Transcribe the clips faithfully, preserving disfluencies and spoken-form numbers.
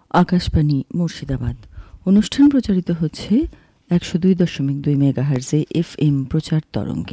আকাশবাণী মুর্শিদাবাদ। অনুষ্ঠান প্রচারিত হচ্ছে একশো দুই দশমিক দুই মেগাহার্জে এফ এম প্রচার তরঙ্গে।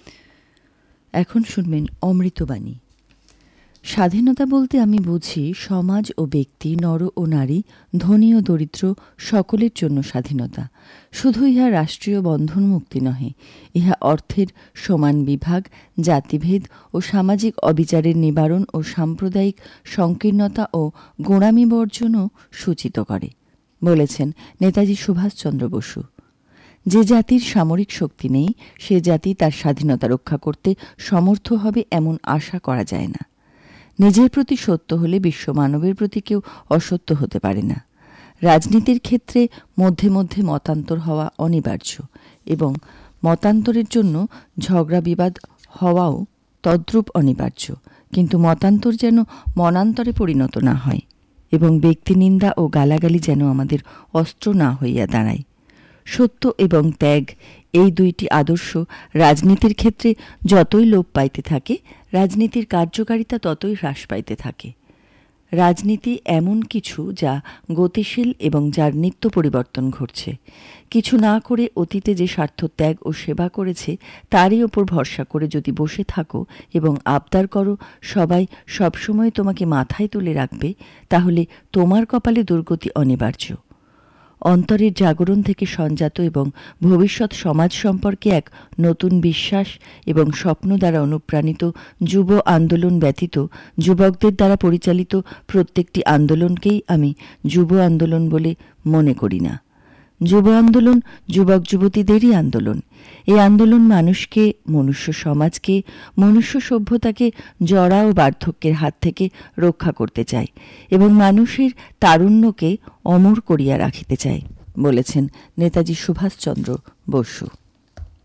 এখন শুনবেন অমৃতবাণী। স্বাধীনতা বলতে আমি বুঝি সমাজ ও ব্যক্তি, নর ও নারী, ধনী ও দরিদ্র সকলের জন্য স্বাধীনতা। শুধু ইহা রাষ্ট্রীয় বন্ধন মুক্তি নহে, ইহা অর্থের সমান বিভাগ, জাতিভেদ ও সামাজিক অবিচারের নিবারণ ও সাম্প্রদায়িক সংকীর্ণতা ও গোঁড়ামি বর্জনও সূচিত করে, বলেছেন নেতাজি সুভাষচন্দ্র বসু। যে জাতির সামরিক শক্তি নেই, সে জাতি তার স্বাধীনতা রক্ষা করতে সমর্থ হবে এমন আশা করা যায় না। নিজের প্রতি সত্য হলে বিশ্ব মানবের প্রতি কেউ অসত্য হতে পারে না। রাজনীতির ক্ষেত্রে মধ্যে মধ্যে মতান্তর হওয়া অনিবার্য এবং মতান্তরের জন্য ঝগড়া বিবাদ হওয়াও তদ্রূপ অনিবার্য, কিন্তু মতান্তর যেন মনান্তরে পরিণত না হয় এবং ব্যক্তিনিন্দা ও গালাগালি যেন আমাদের অস্ত্র না হইয়া দাঁড়ায়। সত্য এবং ত্যাগ, এই দুইটি আদর্শ রাজনীতির ক্ষেত্রে যতই লোপ পাইতে থাকে, রাজনীতির কার্যকারিতা ততই হ্রাস পাইতে থাকে। রাজনীতি এমন কিছু যা গতিশীল এবং যার নিত্য পরিবর্তন ঘটছে। কিছু না করে অতীতে যে স্বার্থ ত্যাগ ও সেবা করেছে তারই ওপর ভরসা করে যদি বসে থাকো এবং আবদার করো সবাই সবসময় তোমাকে মাথায় তুলে রাখবে, তাহলে তোমার কপালে দুর্গতি অনিবার্য। অন্তরের জাগরণ থেকে সঞ্জাত এবং ভবিষ্যৎ সমাজ সম্পর্কে এক নতুন বিশ্বাস এবং স্বপ্ন দ্বারা অনুপ্রাণিত যুব আন্দোলন ব্যতীত যুবকদের দ্বারা পরিচালিত প্রত্যেকটি আন্দোলনকেই আমি যুব আন্দোলন বলে মনে করি না। যুব আন্দোলন যুবক যুবতীদেরই আন্দোলন। এই আন্দোলন মানুষকে, মনুষ্য সমাজকে, মনুষ্য সভ্যতাকে জড়া ও বার্ধক্যের হাত থেকে রক্ষা করতে চায় এবং মানুষের তারুণ্যকে অমর করিয়া রাখিতে চায়, বলেছেন নেতাজি সুভাষচন্দ্র বসু।